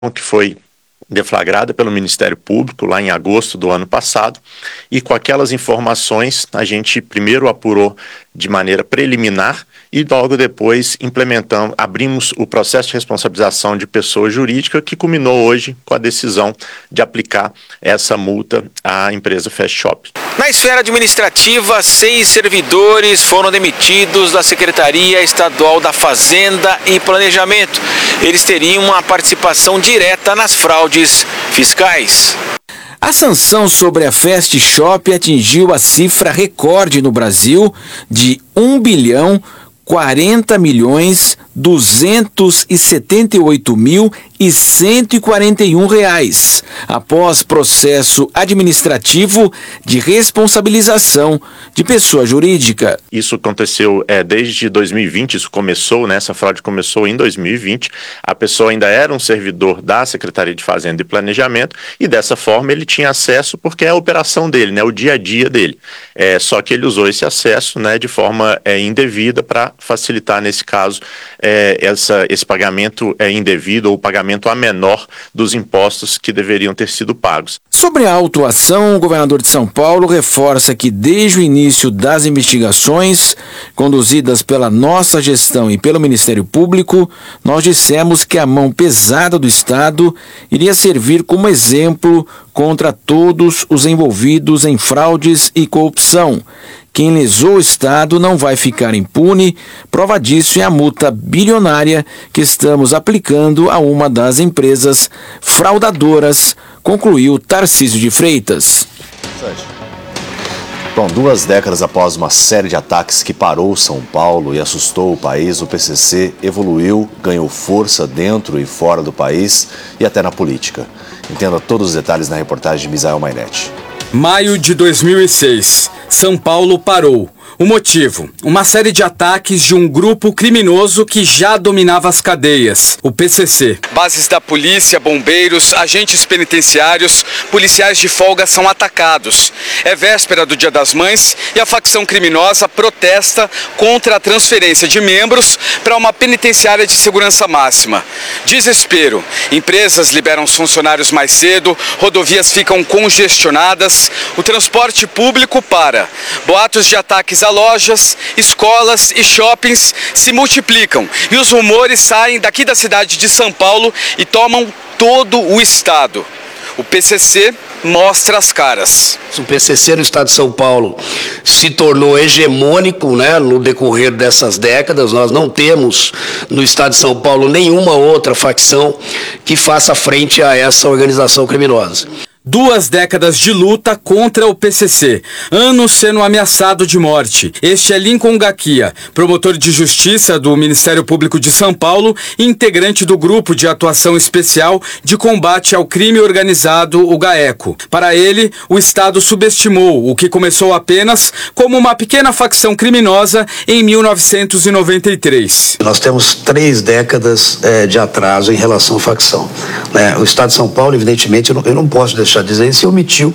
que foi deflagrada pelo Ministério Público lá em agosto do ano passado, e com aquelas informações a gente primeiro apurou de maneira preliminar e logo depois abrimos o processo de responsabilização de pessoa jurídica, que culminou hoje com a decisão de aplicar essa multa à empresa Fast Shop. Na esfera administrativa, 6 servidores foram demitidos da Secretaria Estadual da Fazenda e Planejamento. Eles teriam uma participação direta nas fraudes fiscais. A sanção sobre a Fast Shop atingiu a cifra recorde no Brasil de R$1.278.141, após processo administrativo de responsabilização de pessoa jurídica. Isso aconteceu desde 2020, essa fraude começou em 2020, a pessoa ainda era um servidor da Secretaria de Fazenda e Planejamento e dessa forma ele tinha acesso porque é a operação dele, o dia a dia dele. Só que ele usou esse acesso de forma indevida para facilitar, nesse caso, esse pagamento indevido ou pagamento a menor dos impostos que deveriam ter sido pagos. Sobre a autuação, o governador de São Paulo reforça que desde o início das investigações conduzidas pela nossa gestão e pelo Ministério Público, nós dissemos que a mão pesada do Estado iria servir como exemplo contra todos os envolvidos em fraudes e corrupção. Quem lesou o Estado não vai ficar impune. Prova disso é a multa bilionária que estamos aplicando a uma das empresas fraudadoras, concluiu Tarcísio de Freitas. Bom, 2 décadas após uma série de ataques que parou São Paulo e assustou o país, o PCC evoluiu, ganhou força dentro e fora do país e até na política. Entenda todos os detalhes na reportagem de Misael Mainetti. Maio de 2006, São Paulo parou. O motivo? Uma série de ataques de um grupo criminoso que já dominava as cadeias, o PCC. Bases da polícia, bombeiros, agentes penitenciários, policiais de folga são atacados. É véspera do Dia das Mães e a facção criminosa protesta contra a transferência de membros para uma penitenciária de segurança máxima. Desespero. Empresas liberam os funcionários mais cedo, rodovias ficam congestionadas, o transporte público para. Boatos de ataques a lojas, escolas e shoppings se multiplicam e os rumores saem daqui da cidade de São Paulo e tomam todo o estado. O PCC mostra as caras. O PCC no estado de São Paulo se tornou hegemônico, no decorrer dessas décadas. Nós não temos no estado de São Paulo nenhuma outra facção que faça frente a essa organização criminosa. 2 décadas de luta contra o PCC, anos sendo ameaçado de morte. Este é Lincoln Gaquia, promotor de justiça do Ministério Público de São Paulo e integrante do Grupo de Atuação Especial de Combate ao Crime Organizado, o GAECO. Para ele, o Estado subestimou o que começou apenas como uma pequena facção criminosa em 1993. Nós temos 3 décadas de atraso em relação à facção. O Estado de São Paulo, evidentemente, eu não posso deixar de dizer, se omitiu,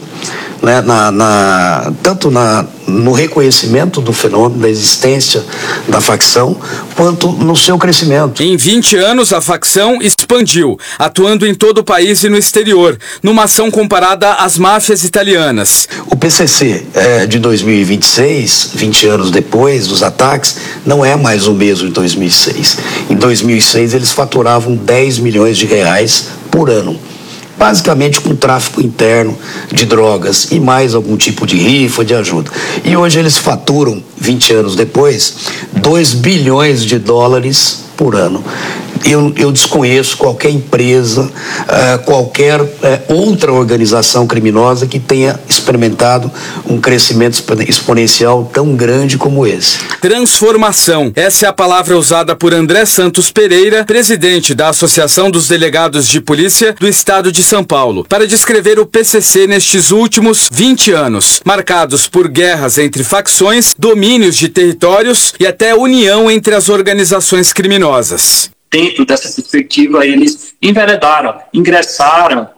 tanto no reconhecimento do fenômeno, da existência da facção, quanto no seu crescimento. Em 20 anos, a facção expandiu, atuando em todo o país e no exterior, numa ação comparada às máfias italianas. O PCC de 2026, 20 anos depois dos ataques, não é mais o mesmo de 2006. Em 2006, eles faturavam 10 milhões de reais por ano. Basicamente com tráfico interno de drogas e mais algum tipo de rifa, de ajuda. E hoje eles faturam, 20 anos depois, 2 bilhões de dólares por ano. Eu desconheço qualquer empresa, qualquer outra organização criminosa que tenha experimentado um crescimento exponencial tão grande como esse. Transformação. Essa é a palavra usada por André Santos Pereira, presidente da Associação dos Delegados de Polícia do Estado de São Paulo, para descrever o PCC nestes últimos 20 anos, marcados por guerras entre facções, domínios de territórios e até união entre as organizações criminosas. Dentro dessa perspectiva, eles ingressaram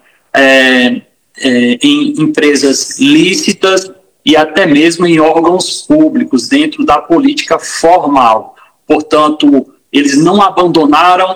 em empresas lícitas e até mesmo em órgãos públicos dentro da política formal. Portanto, eles não abandonaram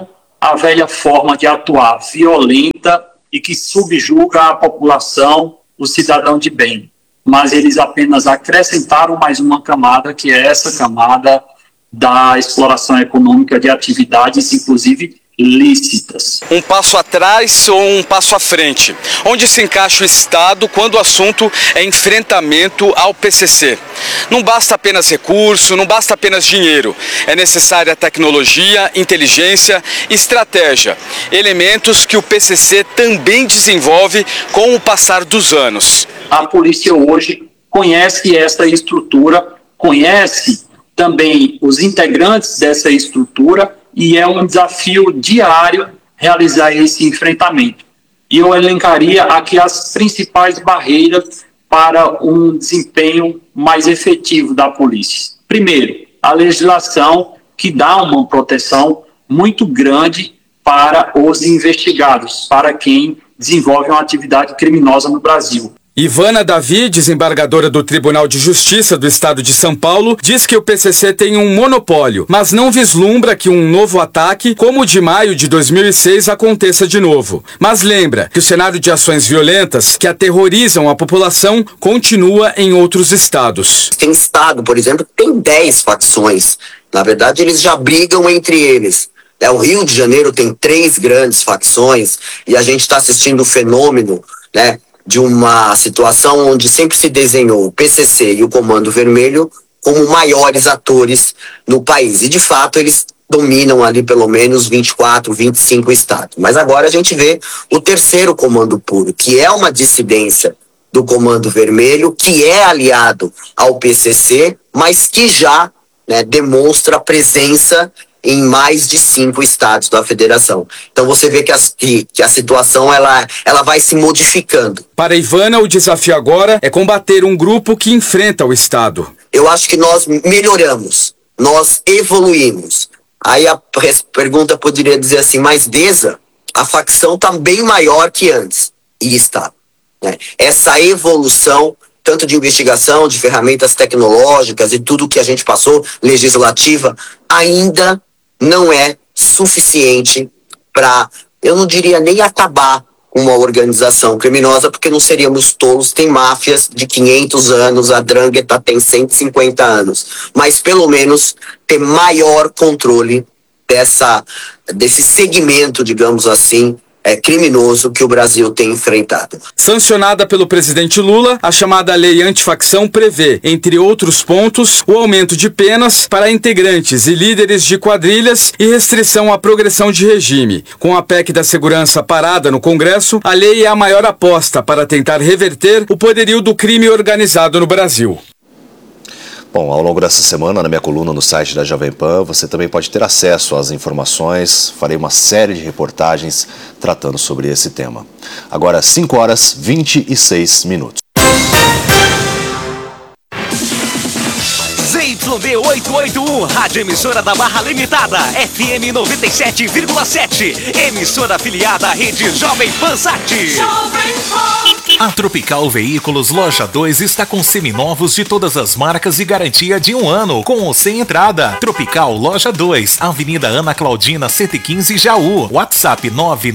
a velha forma de atuar violenta e que subjuga a população, o cidadão de bem. Mas eles apenas acrescentaram mais uma camada, que é essa camada da exploração econômica de atividades, inclusive lícitas. Um passo atrás ou um passo à frente? Onde se encaixa o Estado quando o assunto é enfrentamento ao PCC? Não basta apenas recurso, não basta apenas dinheiro. É necessária tecnologia, inteligência, estratégia. Elementos que o PCC também desenvolve com o passar dos anos. A polícia hoje conhece essa estrutura, conhece também os integrantes dessa estrutura, e é um desafio diário realizar esse enfrentamento. E eu elencaria aqui as principais barreiras para um desempenho mais efetivo da polícia. Primeiro, a legislação, que dá uma proteção muito grande para os investigados, para quem desenvolve uma atividade criminosa no Brasil. Ivana Davi, desembargadora do Tribunal de Justiça do Estado de São Paulo, diz que o PCC tem um monopólio, mas não vislumbra que um novo ataque, como o de maio de 2006, aconteça de novo. Mas lembra que o cenário de ações violentas que aterrorizam a população continua em outros estados. Tem estado, por exemplo, que tem 10 facções. Na verdade, eles já brigam entre eles. O Rio de Janeiro tem 3 grandes facções e a gente está assistindo o fenômeno, de uma situação onde sempre se desenhou o PCC e o Comando Vermelho como maiores atores no país. E, de fato, eles dominam ali pelo menos 24, 25 estados. Mas agora a gente vê o terceiro Comando Puro, que é uma dissidência do Comando Vermelho, que é aliado ao PCC, mas que já demonstra presença em mais de 5 estados da federação. Então você vê que a situação ela vai se modificando. Para Ivana, o desafio agora é combater um grupo que enfrenta o Estado. Eu acho que nós melhoramos, nós evoluímos. Aí a pergunta poderia dizer assim, mas Deza, a facção está bem maior que antes. E está. Essa evolução, tanto de investigação, de ferramentas tecnológicas e tudo que a gente passou, legislativa, ainda não é suficiente para, eu não diria nem acabar com uma organização criminosa, porque não seríamos tolos. Tem máfias de 500 anos, a Drangheta tem 150 anos, mas pelo menos ter maior controle desse segmento, digamos assim, criminoso que o Brasil tem enfrentado. Sancionada pelo presidente Lula, a chamada Lei Antifacção prevê, entre outros pontos, o aumento de penas para integrantes e líderes de quadrilhas e restrição à progressão de regime. Com a PEC da segurança parada no Congresso, a lei é a maior aposta para tentar reverter o poderio do crime organizado no Brasil. Bom, ao longo dessa semana, na minha coluna no site da Jovem Pan, você também pode ter acesso às informações. Farei uma série de reportagens tratando sobre esse tema. Agora, 5h26. ZYD 881, rádio emissora da Barra Limitada, FM 97,7, emissora afiliada à rede Jovem Pan Sat. A Tropical Veículos Loja 2 está com seminovos de todas as marcas e garantia de 1 ano, com ou sem entrada. Tropical Loja 2, Avenida Ana Claudina 115, Jaú. WhatsApp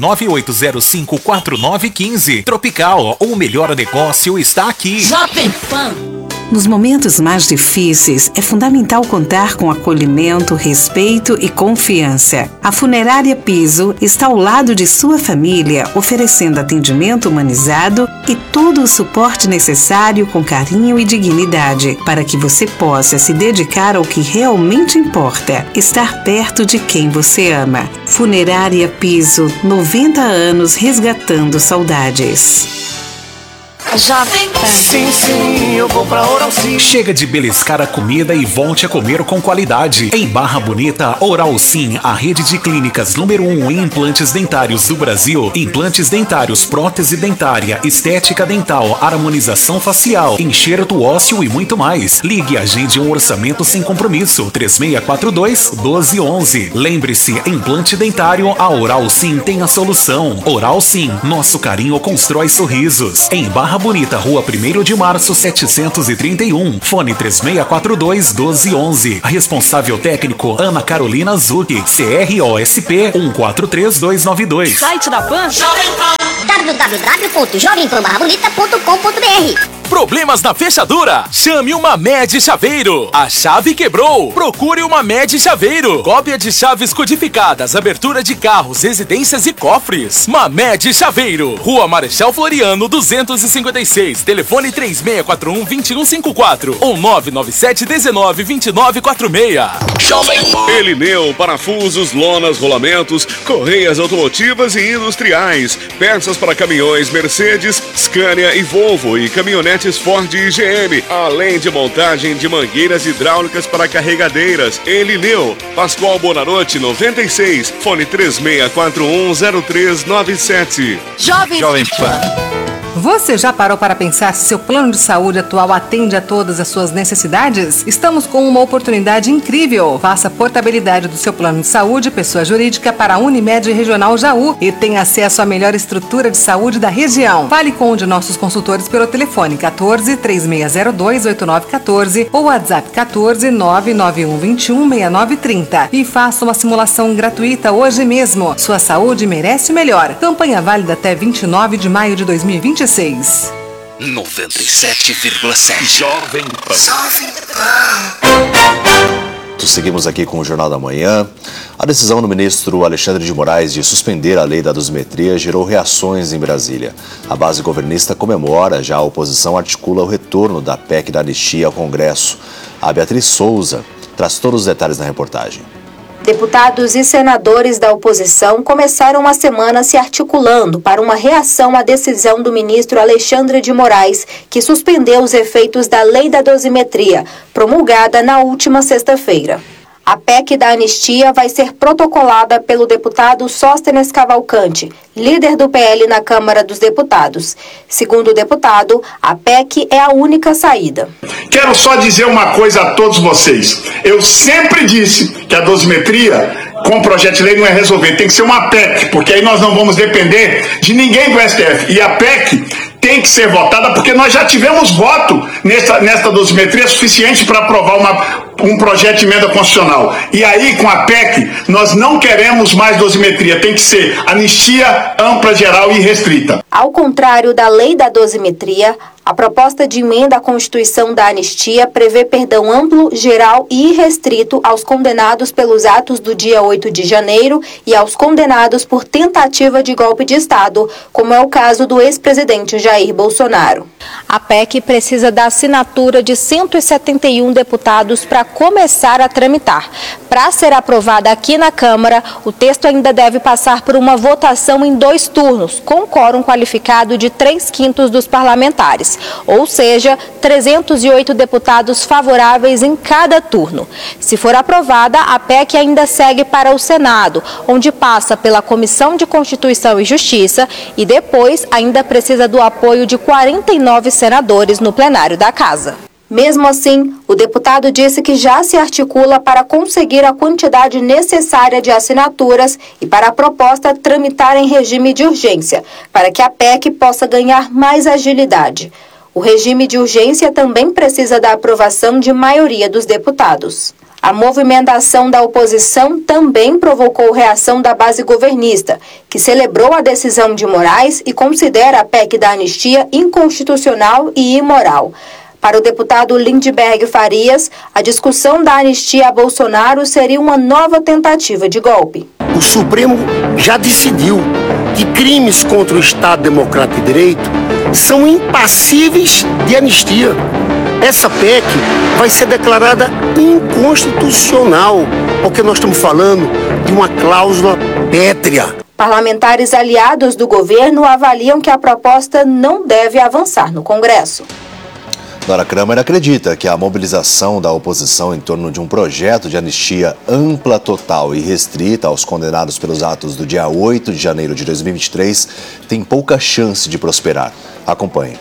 998054915. Tropical, o melhor negócio está aqui. Jovem Pan. Nos momentos mais difíceis, é fundamental contar com acolhimento, respeito e confiança. A Funerária Piso está ao lado de sua família, oferecendo atendimento humanizado e todo o suporte necessário com carinho e dignidade, para que você possa se dedicar ao que realmente importa, estar perto de quem você ama. Funerária Piso, 90 anos resgatando saudades. Jovem Pan. Sim, eu vou pra Oral Sim. Chega de beliscar a comida e volte a comer com qualidade. Em Barra Bonita, Oral Sim, a rede de clínicas número 1 em implantes dentários do Brasil. Implantes dentários, prótese dentária, estética dental, harmonização facial, enxerto ósseo e muito mais. Ligue e agende um orçamento sem compromisso. 3642-1211. Lembre-se, implante dentário, a Oral Sim tem a solução. Oral Sim, nosso carinho constrói sorrisos. Em Barra Bonita, Rua 1º de Março, 731. Fone 3642-1211. Responsável técnico Ana Carolina Zucchi, CROSP 143292. Site da Pan? www.jovempan-bonita.com.br. Problemas na fechadura? Chame uma Med Chaveiro. A chave quebrou? Procure uma Med Chaveiro. Cópia de chaves codificadas, abertura de carros, residências e cofres. Mamed Chaveiro, Rua Marechal Floriano 256. Telefone 3641-2154 ou 99719-2946. Jovem Pan. Elineu, parafusos, lonas, rolamentos, correias automotivas e industriais, peças para caminhões Mercedes, Scania e Volvo e caminhonetes Ford e GM, além de montagem de mangueiras hidráulicas para carregadeiras. Elineu, Pascoal Bonarotti 96, fone 36410397. Jovem Pan. Você já parou para pensar se seu plano de saúde atual atende a todas as suas necessidades? Estamos com uma oportunidade incrível. Faça a portabilidade do seu plano de saúde, pessoa jurídica, para a Unimed Regional Jaú e tenha acesso à melhor estrutura de saúde da região. Fale com um de nossos consultores pelo telefone 14-3602-8914 ou WhatsApp 14-99121-6930 e faça uma simulação gratuita hoje mesmo. Sua saúde merece o melhor. Campanha válida até 29 de maio de 2026. 97,7 Jovem Pan. Seguimos aqui com o Jornal da Manhã. A decisão do ministro Alexandre de Moraes de suspender a lei da dosimetria gerou reações em Brasília. A base governista comemora, já a oposição articula o retorno da PEC da anistia ao Congresso. A Beatriz Souza traz todos os detalhes na reportagem. Deputados e senadores da oposição começaram a semana se articulando para uma reação à decisão do ministro Alexandre de Moraes, que suspendeu os efeitos da lei da dosimetria, promulgada na última sexta-feira. A PEC da anistia vai ser protocolada pelo deputado Sóstenes Cavalcante, líder do PL na Câmara dos Deputados. Segundo o deputado, a PEC é a única saída. Quero só dizer uma coisa a todos vocês. Eu sempre disse que a dosimetria com o projeto de lei não é resolver, tem que ser uma PEC, porque aí nós não vamos depender de ninguém do STF. E a PEC tem que ser votada porque nós já tivemos voto nesta dosimetria suficiente para aprovar um projeto de emenda constitucional. E aí, com a PEC, nós não queremos mais dosimetria, tem que ser anistia ampla, geral e restrita. Ao contrário da lei da dosimetria, a proposta de emenda à Constituição da anistia prevê perdão amplo, geral e irrestrito aos condenados pelos atos do dia 8 de janeiro e aos condenados por tentativa de golpe de Estado, como é o caso do ex-presidente Jair Bolsonaro. A PEC precisa da assinatura de 171 deputados para começar a tramitar. Para ser aprovada aqui na Câmara, o texto ainda deve passar por uma votação em 2 turnos, com quórum qualificado de 3/5 dos parlamentares. Ou seja, 308 deputados favoráveis em cada turno. Se for aprovada, a PEC ainda segue para o Senado, onde passa pela Comissão de Constituição e Justiça e depois ainda precisa do apoio de 49 senadores no plenário da Casa. Mesmo assim, o deputado disse que já se articula para conseguir a quantidade necessária de assinaturas e para a proposta tramitar em regime de urgência, para que a PEC possa ganhar mais agilidade. O regime de urgência também precisa da aprovação de maioria dos deputados. A movimentação da oposição também provocou reação da base governista, que celebrou a decisão de Moraes e considera a PEC da anistia inconstitucional e imoral. Para o deputado Lindbergh Farias, a discussão da anistia a Bolsonaro seria uma nova tentativa de golpe. O Supremo já decidiu que crimes contra o Estado Democrático de Direito são impassíveis de anistia. Essa PEC vai ser declarada inconstitucional, porque nós estamos falando de uma cláusula pétrea. Parlamentares aliados do governo avaliam que a proposta não deve avançar no Congresso. Nora Kramer acredita que a mobilização da oposição em torno de um projeto de anistia ampla, total e restrita aos condenados pelos atos do dia 8 de janeiro de 2023 tem pouca chance de prosperar. Acompanhe.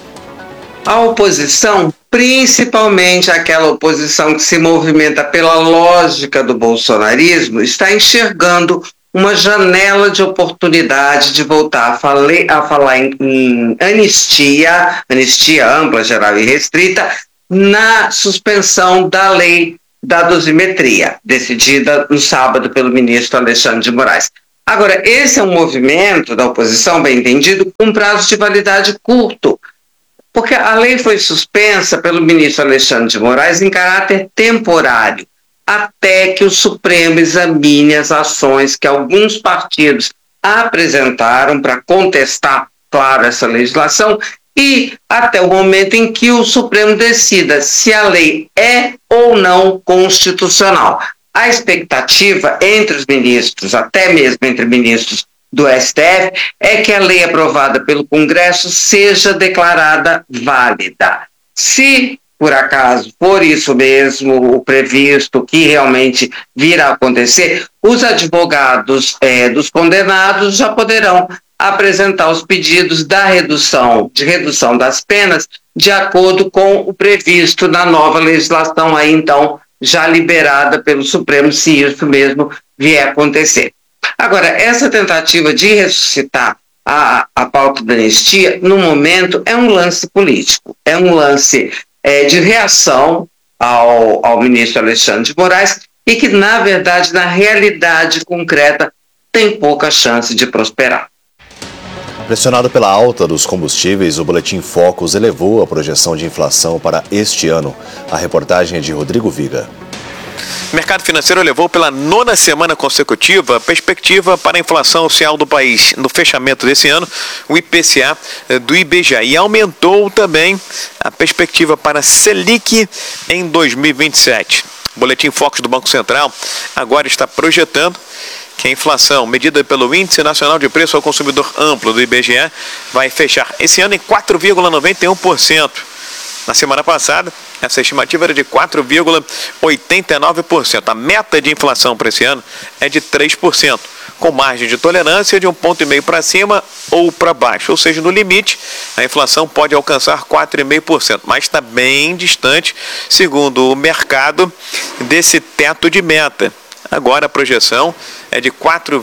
A oposição, principalmente aquela oposição que se movimenta pela lógica do bolsonarismo, está enxergando uma janela de oportunidade de voltar a falar em anistia ampla, geral e restrita, na suspensão da lei da dosimetria, decidida no sábado pelo ministro Alexandre de Moraes. Agora, esse é um movimento da oposição, bem entendido, com prazo de validade curto, porque a lei foi suspensa pelo ministro Alexandre de Moraes em caráter temporário, até que o Supremo examine as ações que alguns partidos apresentaram para contestar, claro, essa legislação, e até o momento em que o Supremo decida se a lei é ou não constitucional. A expectativa entre os ministros, até mesmo entre ministros do STF, é que a lei aprovada pelo Congresso seja declarada válida. Se, por acaso, for isso mesmo o previsto, que realmente virá a acontecer, os advogados dos condenados já poderão apresentar os pedidos de redução das penas de acordo com o previsto na nova legislação, aí então já liberada pelo Supremo, se isso mesmo vier a acontecer. Agora, essa tentativa de ressuscitar a pauta da anistia, no momento, é um lance político, é um lance de reação ao ministro Alexandre de Moraes e que, na verdade, na realidade concreta, tem pouca chance de prosperar. Pressionado pela alta dos combustíveis, o Boletim Focus elevou a projeção de inflação para este ano. A reportagem é de Rodrigo Viga. O mercado financeiro elevou pela 9ª semana consecutiva a perspectiva para a inflação oficial do país. No fechamento desse ano, o IPCA do IBGE e aumentou também a perspectiva para a Selic em 2027. O Boletim Focus do Banco Central agora está projetando que a inflação, medida pelo Índice Nacional de Preço ao Consumidor Amplo do IBGE, vai fechar esse ano em 4,91%. Na semana passada, essa estimativa era de 4,89%. A meta de inflação para esse ano é de 3%, com margem de tolerância de 1,5 ponto para cima ou para baixo. Ou seja, no limite, a inflação pode alcançar 4,5%, mas está bem distante, segundo o mercado, desse teto de meta. Agora a projeção é de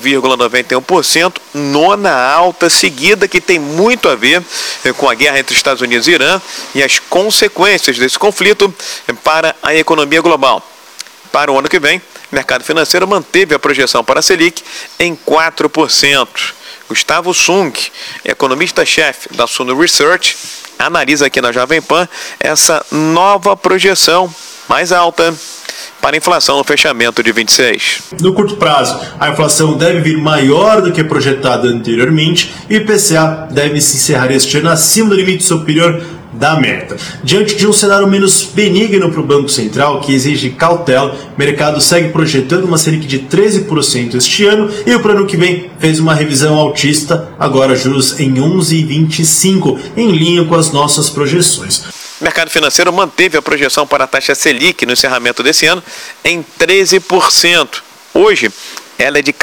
4,91%, 9ª alta seguida, que tem muito a ver com a guerra entre Estados Unidos e Irã e as consequências desse conflito para a economia global. Para o ano que vem, o mercado financeiro manteve a projeção para a Selic em 4%. Gustavo Sung, economista-chefe da Suno Research, analisa aqui na Jovem Pan essa nova projeção mais alta para a inflação no fechamento de 26. No curto prazo, a inflação deve vir maior do que projetada anteriormente e o IPCA deve se encerrar este ano acima do limite superior da meta. Diante de um cenário menos benigno para o Banco Central, que exige cautela, o mercado segue projetando uma Selic de 13% este ano e para o ano que vem fez uma revisão altista, agora juros em 11,25%, em linha com as nossas projeções. O mercado financeiro manteve a projeção para a taxa Selic no encerramento desse ano em 13%. Hoje, ela é de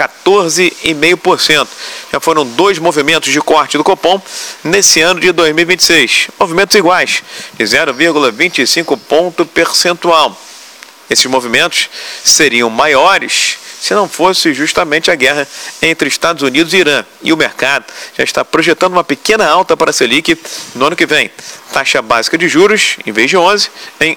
14,5%. Já foram 2 movimentos de corte do Copom nesse ano de 2026. Movimentos iguais, de 0,25 ponto percentual. Esses movimentos seriam maiores se não fosse justamente a guerra entre Estados Unidos e Irã. E o mercado já está projetando uma pequena alta para a Selic no ano que vem. Taxa básica de juros, em vez de 11%, em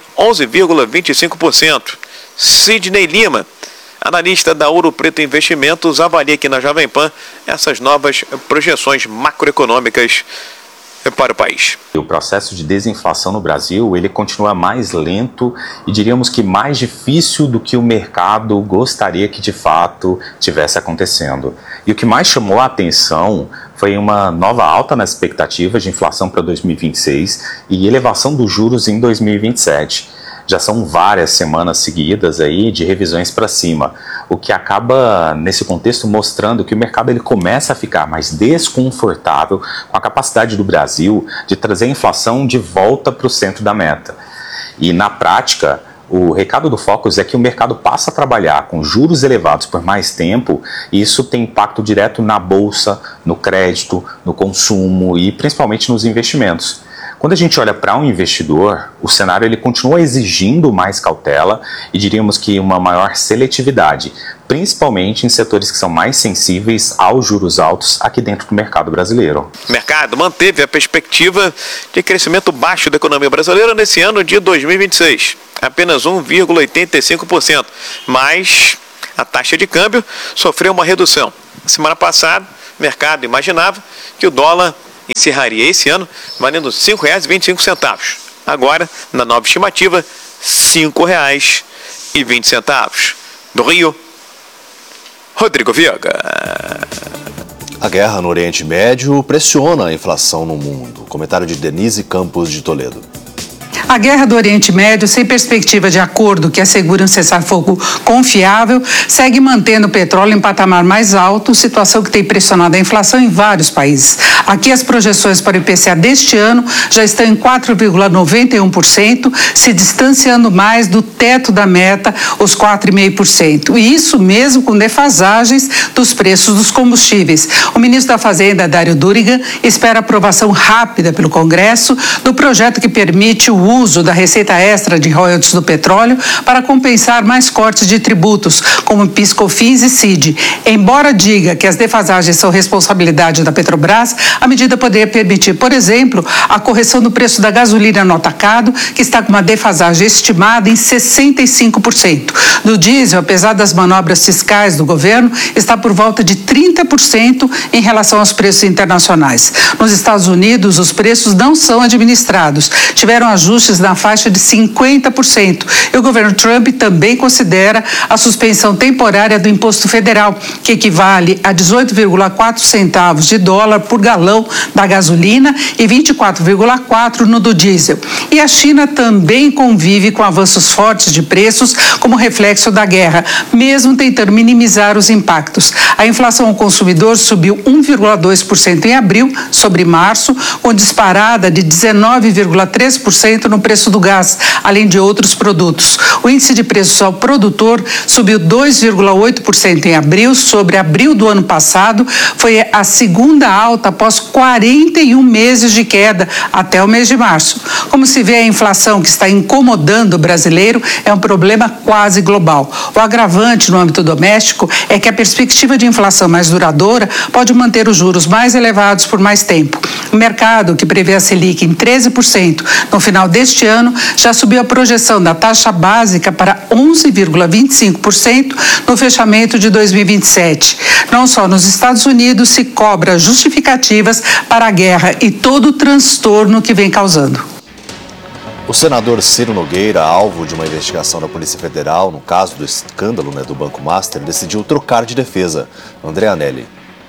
11,25%. Sidney Lima, analista da Ouro Preto Investimentos, avalia aqui na Jovem Pan essas novas projeções macroeconômicas para o país. O processo de desinflação no Brasil, ele continua mais lento e diríamos que mais difícil do que o mercado gostaria que de fato tivesse acontecendo. E o que mais chamou a atenção foi uma nova alta nas expectativas de inflação para 2026 e elevação dos juros em 2027. Já são várias semanas seguidas aí de revisões para cima, o que acaba, nesse contexto, mostrando que o mercado ele começa a ficar mais desconfortável com a capacidade do Brasil de trazer a inflação de volta para o centro da meta. E, na prática, o recado do Focus é que o mercado passa a trabalhar com juros elevados por mais tempo e isso tem impacto direto na bolsa, no crédito, no consumo e principalmente nos investimentos. Quando a gente olha para um investidor, o cenário ele continua exigindo mais cautela e diríamos que uma maior seletividade, principalmente em setores que são mais sensíveis aos juros altos aqui dentro do mercado brasileiro. O mercado manteve a perspectiva de crescimento baixo da economia brasileira nesse ano de 2026, apenas 1,85%, mas a taxa de câmbio sofreu uma redução. Semana passada, o mercado imaginava que o dólar encerraria esse ano valendo R$ 5,25. Agora, na nova estimativa, R$ 5,20. Do Rio, Rodrigo Viega. A guerra no Oriente Médio pressiona a inflação no mundo. Comentário de Denise Campos de Toledo. A guerra do Oriente Médio, sem perspectiva de acordo que assegure um cessar-fogo confiável, segue mantendo o petróleo em patamar mais alto, situação que tem pressionado a inflação em vários países. Aqui as projeções para o IPCA deste ano já estão em 4,91%, se distanciando mais do teto da meta, os 4,5%. E isso mesmo com defasagens dos preços dos combustíveis. O ministro da Fazenda, Dário Durigan, espera aprovação rápida pelo Congresso do projeto que permite o uso da receita extra de royalties do petróleo para compensar mais cortes de tributos, como PIS, COFINS e CID. Embora diga que as defasagens são responsabilidade da Petrobras, a medida poderia permitir, por exemplo, a correção do preço da gasolina no atacado, que está com uma defasagem estimada em 65%. Do diesel, apesar das manobras fiscais do governo, está por volta de 30% em relação aos preços internacionais. Nos Estados Unidos, os preços não são administrados. Tiveram ajustes na faixa de 50%. E o governo Trump também considera a suspensão temporária do imposto federal, que equivale a 18,4 centavos de dólar por galão da gasolina e 24,4 no do diesel. E a China também convive com avanços fortes de preços como reflexo da guerra, mesmo tentando minimizar os impactos. A inflação ao consumidor subiu 1,2% em abril sobre março, com disparada de 19,3% no preço do gás, além de outros produtos. O índice de preços ao produtor subiu 2,8% em abril sobre abril do ano passado. Foi a segunda alta após 41 meses de queda até o mês de março. Como se vê, a inflação que está incomodando o brasileiro é um problema quase global. O agravante no âmbito doméstico é que a perspectiva de inflação mais duradoura pode manter os juros mais elevados por mais tempo. O mercado, que prevê a Selic em 13% no final deste ano, já subiu a projeção da taxa básica para 11,25% no fechamento de 2027. Não só nos Estados Unidos se cobra justificativas para a guerra e todo o transtorno que vem causando. O senador Ciro Nogueira, alvo de uma investigação da Polícia Federal no caso do escândalo do Banco Master, decidiu trocar de defesa. André Anelli.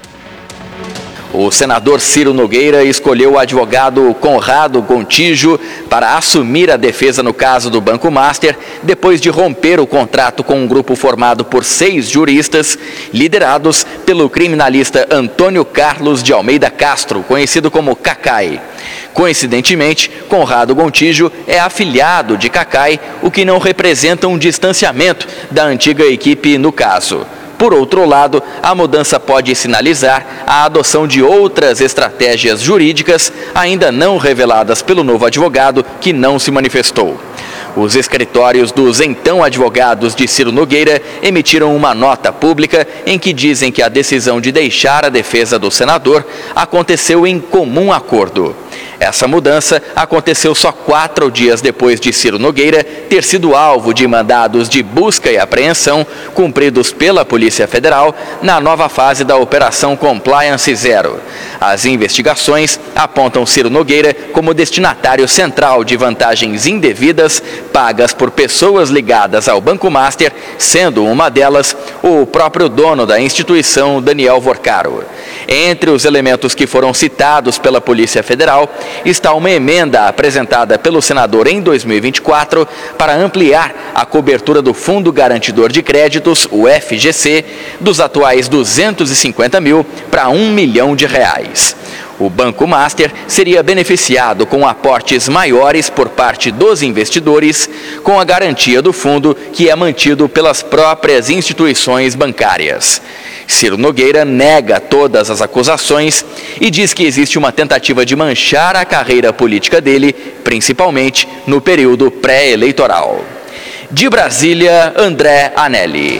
O senador Ciro Nogueira escolheu o advogado Conrado Gontijo para assumir a defesa no caso do Banco Master, depois de romper o contrato com um grupo formado por 6 juristas, liderados pelo criminalista Antônio Carlos de Almeida Castro, conhecido como Cacai. Coincidentemente, Conrado Gontijo é afiliado de Cacai, o que não representa um distanciamento da antiga equipe no caso. Por outro lado, a mudança pode sinalizar a adoção de outras estratégias jurídicas ainda não reveladas pelo novo advogado, que não se manifestou. Os escritórios dos então advogados de Ciro Nogueira emitiram uma nota pública em que dizem que a decisão de deixar a defesa do senador aconteceu em comum acordo. Essa mudança aconteceu só 4 dias depois de Ciro Nogueira ter sido alvo de mandados de busca e apreensão cumpridos pela Polícia Federal na nova fase da Operação Compliance Zero. As investigações apontam Ciro Nogueira como destinatário central de vantagens indevidas pagas por pessoas ligadas ao Banco Master, sendo uma delas o próprio dono da instituição, Daniel Vorcaro. Entre os elementos que foram citados pela Polícia Federal está uma emenda apresentada pelo senador em 2024 para ampliar a cobertura do Fundo Garantidor de Créditos, o FGC, dos atuais 250 mil para R$1 milhão. O Banco Master seria beneficiado com aportes maiores por parte dos investidores, com a garantia do fundo, que é mantido pelas próprias instituições bancárias. Ciro Nogueira nega todas as acusações e diz que existe uma tentativa de manchar a carreira política dele, principalmente no período pré-eleitoral. De Brasília, André Anelli.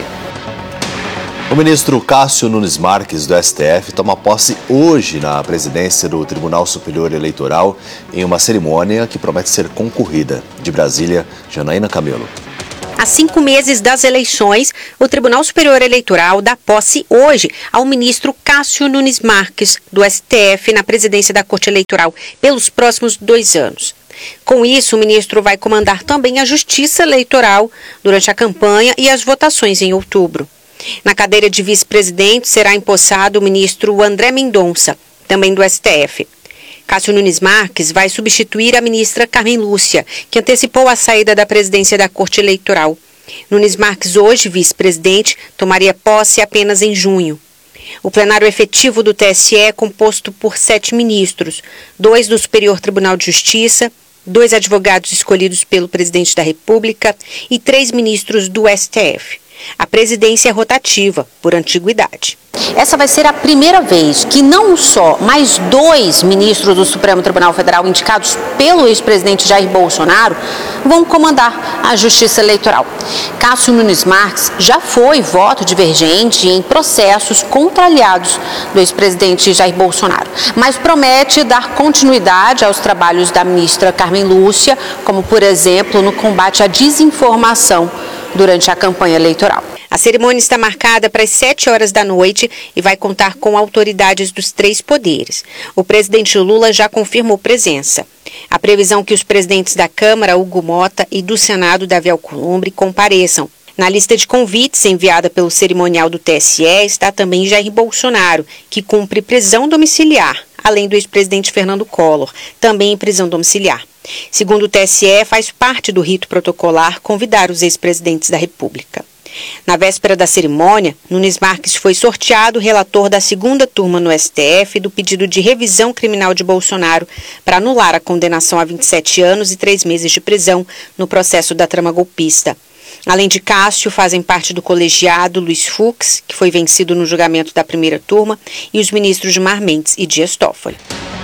O ministro Cássio Nunes Marques, do STF, toma posse hoje na presidência do Tribunal Superior Eleitoral em uma cerimônia que promete ser concorrida. De Brasília, Janaína Camelo. Há 5 meses das eleições, o Tribunal Superior Eleitoral dá posse hoje ao ministro Cássio Nunes Marques, do STF, na presidência da Corte Eleitoral pelos próximos 2 anos. Com isso, o ministro vai comandar também a Justiça Eleitoral durante a campanha e as votações em outubro. Na cadeira de vice-presidente será empossado o ministro André Mendonça, também do STF. Cássio Nunes Marques vai substituir a ministra Carmen Lúcia, que antecipou a saída da presidência da Corte Eleitoral. Nunes Marques, hoje vice-presidente, tomaria posse apenas em junho. O plenário efetivo do TSE é composto por 7 ministros, 2 do Superior Tribunal de Justiça, 2 advogados escolhidos pelo presidente da República e 3 ministros do STF. A presidência é rotativa, por antiguidade. Essa vai ser a primeira vez que não só mais 2 ministros do Supremo Tribunal Federal indicados pelo ex-presidente Jair Bolsonaro vão comandar a Justiça Eleitoral. Cássio Nunes Marques já foi voto divergente em processos contra aliados do ex-presidente Jair Bolsonaro, mas promete dar continuidade aos trabalhos da ministra Carmen Lúcia, como, por exemplo, no combate à desinformação durante a campanha eleitoral. A cerimônia está marcada para as 7 horas da noite e vai contar com autoridades dos 3 poderes. O presidente Lula já confirmou presença. A previsão é que os presidentes da Câmara, Hugo Mota, e do Senado, Davi Alcolumbre, compareçam. Na lista de convites enviada pelo cerimonial do TSE está também Jair Bolsonaro, que cumpre prisão domiciliar, além do ex-presidente Fernando Collor, também em prisão domiciliar. Segundo o TSE, faz parte do rito protocolar convidar os ex-presidentes da República. Na véspera da cerimônia, Nunes Marques foi sorteado relator da 2ª turma no STF do pedido de revisão criminal de Bolsonaro para anular a condenação a 27 anos e 3 meses de prisão no processo da trama golpista. Além de Cássio, fazem parte do colegiado Luiz Fux, que foi vencido no julgamento da 1ª turma, e os ministros Gilmar Mendes e Dias Toffoli.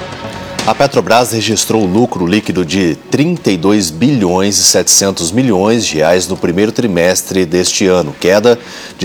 A Petrobras registrou lucro líquido de 32 bilhões e 700 milhões de reais no primeiro trimestre deste ano, queda de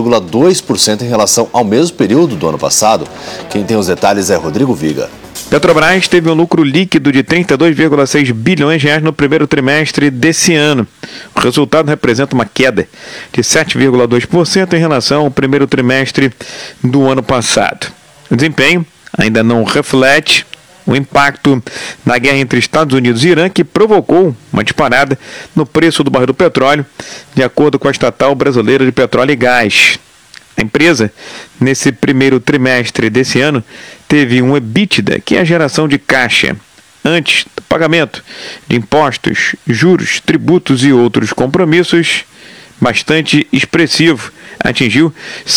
7,2% em relação ao mesmo período do ano passado. Quem tem os detalhes é Rodrigo Viga. Petrobras teve um lucro líquido de 32,6 bilhões de reais no primeiro trimestre desse ano. O resultado representa uma queda de 7,2% em relação ao primeiro trimestre do ano passado. O desempenho ainda não reflete o impacto da guerra entre Estados Unidos e Irã, que provocou uma disparada no preço do barril do petróleo, de acordo com a estatal brasileira de petróleo e gás. A empresa, nesse primeiro trimestre desse ano, teve um EBITDA, que é a geração de caixa, antes do pagamento de impostos, juros, tributos e outros compromissos, bastante expressivo. Atingiu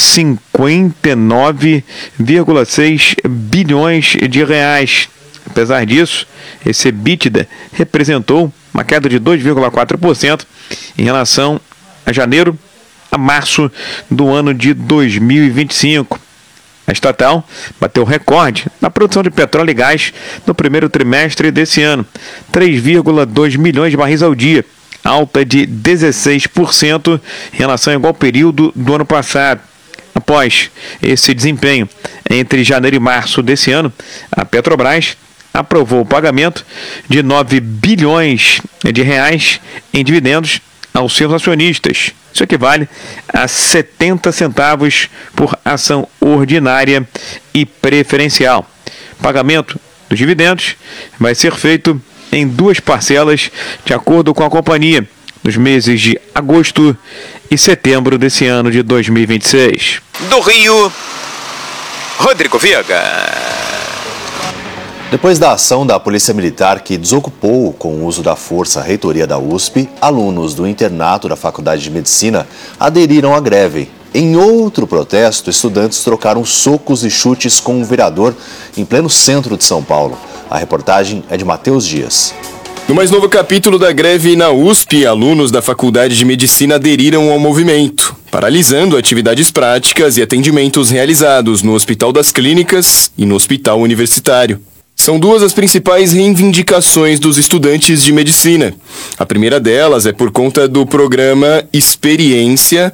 59,6 bilhões de reais. Apesar disso, esse EBITDA representou uma queda de 2,4% em relação a janeiro a março do ano de 2025. A estatal bateu recorde na produção de petróleo e gás no primeiro trimestre desse ano, 3,2 milhões de barris ao dia, alta de 16% em relação ao igual período do ano passado. Após esse desempenho entre janeiro e março desse ano, a Petrobras aprovou o pagamento de 9 bilhões de reais em dividendos aos seus acionistas. Isso equivale a 70 centavos por ação ordinária e preferencial. O pagamento dos dividendos vai ser feito em 2 parcelas, de acordo com a companhia, nos meses de agosto e setembro desse ano de 2026. Do Rio, Rodrigo Viega. Depois da ação da Polícia Militar que desocupou com o uso da força a reitoria da USP, alunos do internato da Faculdade de Medicina aderiram à greve. Em outro protesto, estudantes trocaram socos e chutes com um vereador em pleno centro de São Paulo. A reportagem é de Matheus Dias. No mais novo capítulo da greve na USP, alunos da Faculdade de Medicina aderiram ao movimento, paralisando atividades práticas e atendimentos realizados no Hospital das Clínicas e no Hospital Universitário. São duas as principais reivindicações dos estudantes de medicina. A primeira delas é por conta do programa Experiência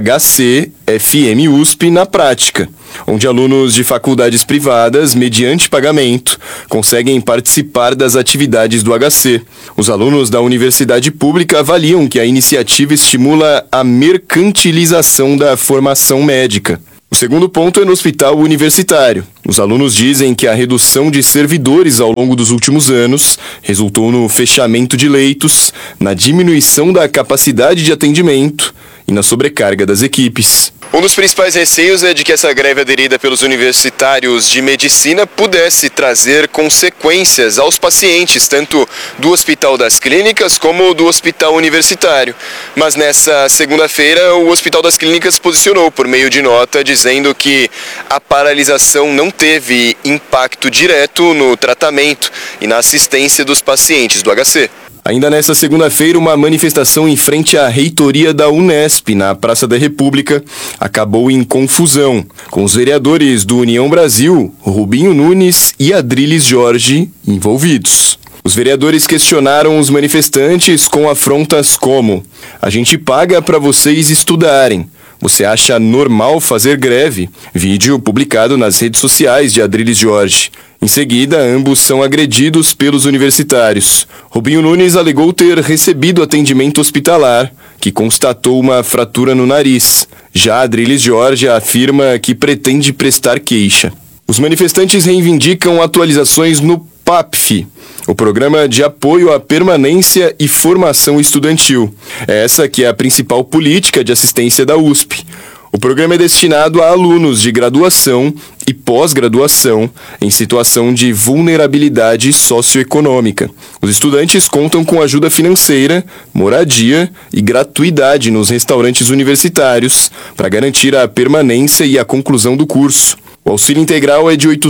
HC-FM USP na prática, onde alunos de faculdades privadas, mediante pagamento, conseguem participar das atividades do HC. Os alunos da universidade pública avaliam que a iniciativa estimula a mercantilização da formação médica. O segundo ponto é no hospital universitário. Os alunos dizem que a redução de servidores ao longo dos últimos anos resultou no fechamento de leitos, na diminuição da capacidade de atendimento e na sobrecarga das equipes. Um dos principais receios é de que essa greve aderida pelos universitários de medicina pudesse trazer consequências aos pacientes, tanto do Hospital das Clínicas como do Hospital Universitário. Mas nessa segunda-feira, o Hospital das Clínicas posicionou por meio de nota dizendo que a paralisação não teve impacto direto no tratamento e na assistência dos pacientes do HC. Ainda nesta segunda-feira, uma manifestação em frente à reitoria da Unesp, na Praça da República, acabou em confusão, com os vereadores do União Brasil, Rubinho Nunes e Adriles Jorge, envolvidos. Os vereadores questionaram os manifestantes com afrontas como: "A gente paga para vocês estudarem. Você acha normal fazer greve?" Vídeo publicado nas redes sociais de Adriles Jorge. Em seguida, ambos são agredidos pelos universitários. Rubinho Nunes alegou ter recebido atendimento hospitalar, que constatou uma fratura no nariz. Já Adriles Jorge afirma que pretende prestar queixa. Os manifestantes reivindicam atualizações no PAPF, o Programa de Apoio à Permanência e Formação Estudantil. Essa que é a principal política de assistência da USP. O programa é destinado a alunos de graduação e pós-graduação em situação de vulnerabilidade socioeconômica. Os estudantes contam com ajuda financeira, moradia e gratuidade nos restaurantes universitários para garantir a permanência e a conclusão do curso. O auxílio integral é de R$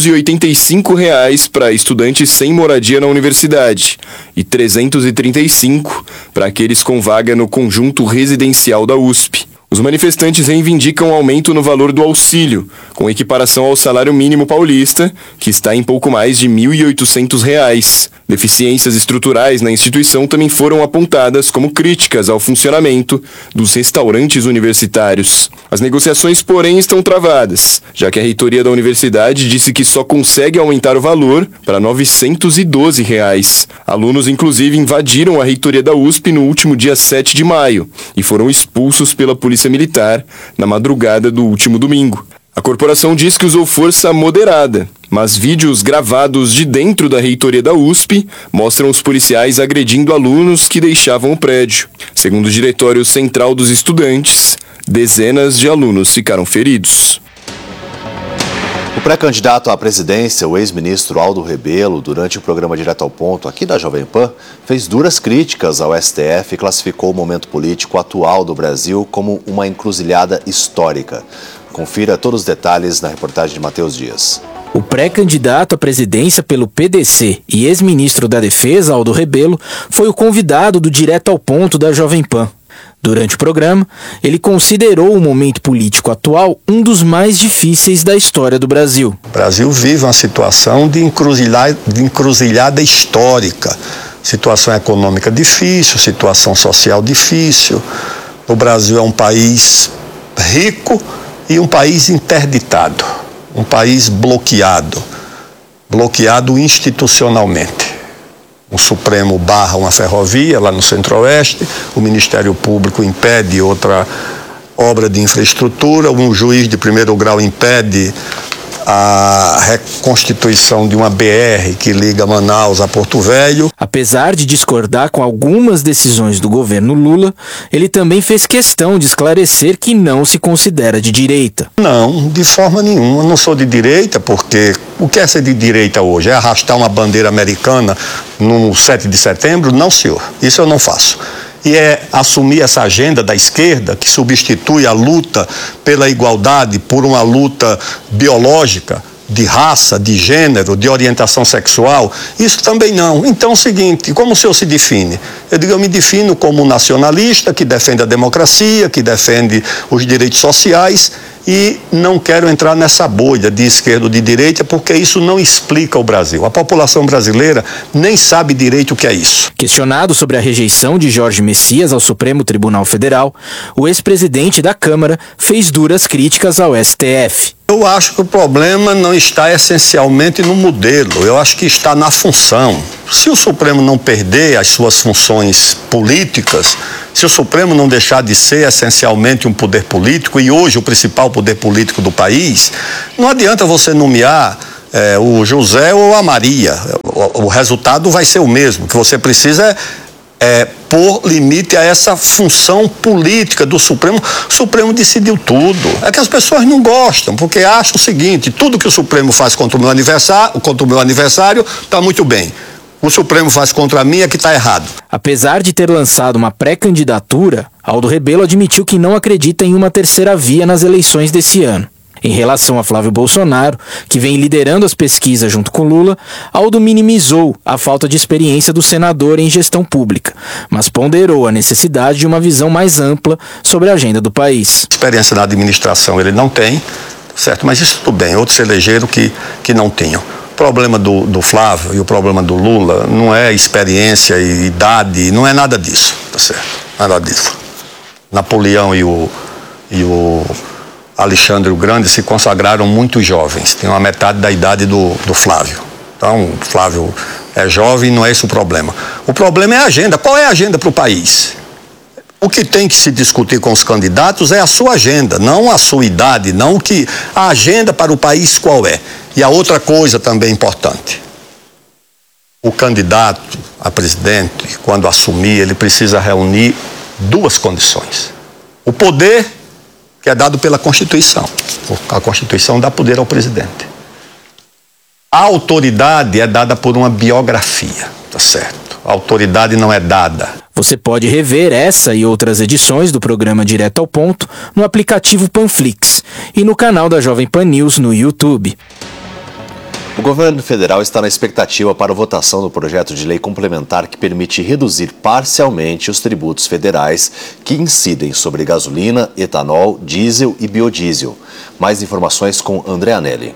885 para estudantes sem moradia na universidade e R$ 335 para aqueles com vaga no conjunto residencial da USP. Os manifestantes reivindicam aumento no valor do auxílio, com equiparação ao salário mínimo paulista, que está em pouco mais de R$ 1.800. Deficiências estruturais na instituição também foram apontadas como críticas ao funcionamento dos restaurantes universitários. As negociações, porém, estão travadas, já que a reitoria da universidade disse que só consegue aumentar o valor para R$ 912. Alunos, inclusive, invadiram a reitoria da USP no último dia 7 de maio e foram expulsos pela Polícia Militar na madrugada do último domingo. A corporação diz que usou força moderada, mas vídeos gravados de dentro da reitoria da USP mostram os policiais agredindo alunos que deixavam o prédio. Segundo o Diretório Central dos Estudantes, dezenas de alunos ficaram feridos. O pré-candidato à presidência, o ex-ministro Aldo Rebelo, durante o programa Direto ao Ponto, aqui da Jovem Pan, fez duras críticas ao STF e classificou o momento político atual do Brasil como uma encruzilhada histórica. Confira todos os detalhes na reportagem de Matheus Dias. O pré-candidato à presidência pelo PDC e ex-ministro da Defesa, Aldo Rebelo, foi o convidado do Direto ao Ponto da Jovem Pan. Durante o programa, ele considerou o momento político atual um dos mais difíceis da história do Brasil. O Brasil vive uma situação de encruzilhada histórica. Situação econômica difícil, situação social difícil. O Brasil é um país rico e um país interditado, um país bloqueado institucionalmente. O Supremo barra uma ferrovia lá no Centro-Oeste, o Ministério Público impede outra obra de infraestrutura, um juiz de primeiro grau impede a reconstituição de uma BR que liga Manaus a Porto Velho. Apesar de discordar com algumas decisões do governo Lula, ele também fez questão de esclarecer que não se considera de direita. Não, de forma nenhuma. Não sou de direita, porque o que é ser de direita hoje? É arrastar uma bandeira americana no 7 de setembro? Não, senhor. Isso eu não faço. E é assumir essa agenda da esquerda que substitui a luta pela igualdade por uma luta biológica de raça, de gênero, de orientação sexual, isso também não. Então é o seguinte, como o senhor se define? Eu digo, eu me defino como um nacionalista que defende a democracia, que defende os direitos sociais e não quero entrar nessa bolha de esquerda ou de direita porque isso não explica o Brasil. A população brasileira nem sabe direito o que é isso. Questionado sobre a rejeição de Jorge Messias ao Supremo Tribunal Federal, o ex-presidente da Câmara fez duras críticas ao STF. Eu acho que o problema não está essencialmente no modelo, eu acho que está na função. Se o Supremo não perder as suas funções políticas, se o Supremo não deixar de ser essencialmente um poder político e hoje o principal poder político do país, não adianta você nomear o José ou a Maria, o resultado vai ser o mesmo. O que você precisa pôr limite a essa função política do Supremo. O Supremo decidiu tudo. É que as pessoas não gostam, porque acham o seguinte, tudo que o Supremo faz contra o meu aniversário está muito bem. O Supremo faz contra mim é que está errado. Apesar de ter lançado uma pré-candidatura, Aldo Rebelo admitiu que não acredita em uma terceira via nas eleições desse ano. Em relação a Flávio Bolsonaro, que vem liderando as pesquisas junto com Lula, Aldo minimizou a falta de experiência do senador em gestão pública, mas ponderou a necessidade de uma visão mais ampla sobre a agenda do país. Experiência na administração ele não tem, certo? Mas isso tudo bem, outros se elegeram que não tinham. O problema do Flávio e o problema do Lula não é experiência e idade, não é nada disso, tá certo? Nada disso. Napoleão e o Alexandre o Grande se consagraram muito jovens, tem uma metade da idade do Flávio. Então, o Flávio é jovem, não é esse o problema. O problema é a agenda. Qual é a agenda para o país? O que tem que se discutir com os candidatos é a sua agenda, não a sua idade, não que a agenda para o país qual é. E a outra coisa também importante, o candidato a presidente, quando assumir, ele precisa reunir duas condições. O poder, que é dado pela Constituição. A Constituição dá poder ao presidente. A autoridade é dada por uma biografia, tá certo? A autoridade não é dada. Você pode rever essa e outras edições do programa Direto ao Ponto no aplicativo Panflix e no canal da Jovem Pan News no YouTube. O governo federal está na expectativa para a votação do projeto de lei complementar que permite reduzir parcialmente os tributos federais que incidem sobre gasolina, etanol, diesel e biodiesel. Mais informações com André Anelli.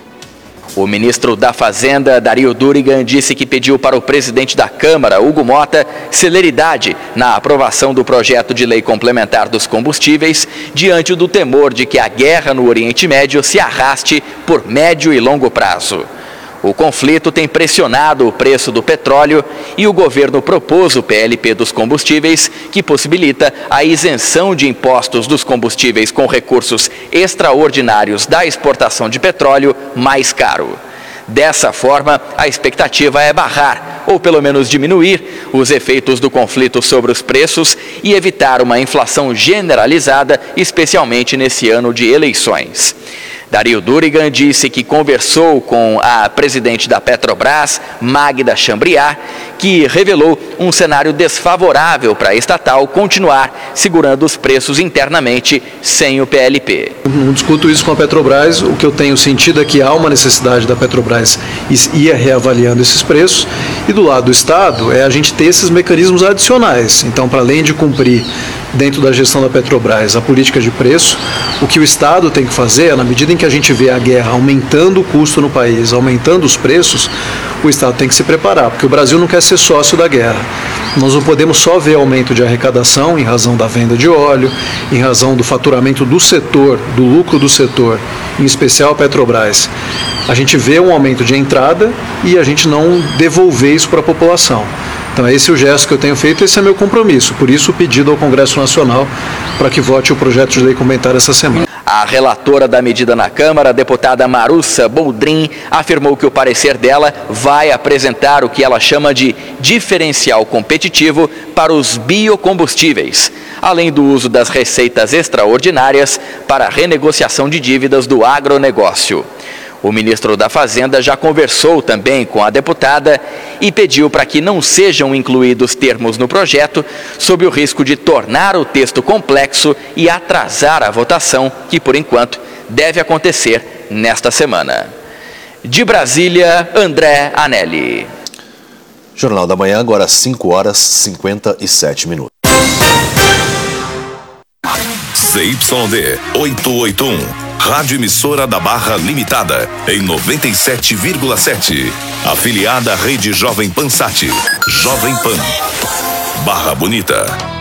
O ministro da Fazenda, Dario Durigan, disse que pediu para o presidente da Câmara, Hugo Mota, celeridade na aprovação do projeto de lei complementar dos combustíveis, diante do temor de que a guerra no Oriente Médio se arraste por médio e longo prazo. O conflito tem pressionado o preço do petróleo e o governo propôs o PLP dos combustíveis, que possibilita a isenção de impostos dos combustíveis com recursos extraordinários da exportação de petróleo mais caro. Dessa forma, a expectativa é barrar, ou pelo menos diminuir, os efeitos do conflito sobre os preços e evitar uma inflação generalizada, especialmente nesse ano de eleições. Dario Durigan disse que conversou com a presidente da Petrobras, Magda Chambriard, que revelou um cenário desfavorável para a estatal continuar segurando os preços internamente sem o PLP. Não discuto isso com a Petrobras, o que eu tenho sentido é que há uma necessidade da Petrobras ir reavaliando esses preços e do lado do Estado é a gente ter esses mecanismos adicionais. Então, para além de cumprir dentro da gestão da Petrobras a política de preço, o que o Estado tem que fazer é, na medida em que a gente vê a guerra aumentando o custo no país, aumentando os preços, o Estado tem que se preparar, porque o Brasil não quer ser sócio da guerra. Nós não podemos só ver aumento de arrecadação em razão da venda de óleo, em razão do faturamento do setor, do lucro do setor, em especial a Petrobras. A gente vê um aumento de entrada e a gente não devolver isso para a população. Então esse é o gesto que eu tenho feito, esse é meu compromisso. Por isso o pedido ao Congresso Nacional para que vote o projeto de lei complementar essa semana. A relatora da medida na Câmara, a deputada Marussa Boldrin, afirmou que o parecer dela vai apresentar o que ela chama de diferencial competitivo para os biocombustíveis, além do uso das receitas extraordinárias para a renegociação de dívidas do agronegócio. O ministro da Fazenda já conversou também com a deputada e pediu para que não sejam incluídos termos no projeto sob o risco de tornar o texto complexo e atrasar a votação, que por enquanto deve acontecer nesta semana. De Brasília, André Anelli. Jornal da Manhã, agora 5h57. ZYD 881, Rádio Emissora da Barra Limitada, em 97,7. Afiliada à Rede Jovem Pan Sat. Jovem Pan. Barra Bonita.